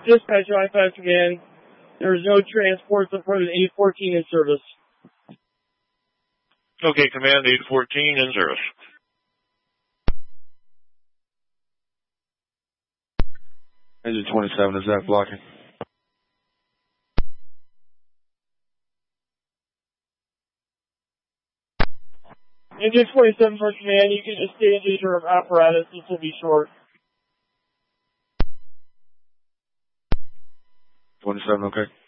Dispatch I-5 command. There is no transports in front of 814 in service. Okay, command 814 in service. Engine 27, is that blocking? Engine 27 for command, you can just stay into your apparatus, this will be short. 27, okay.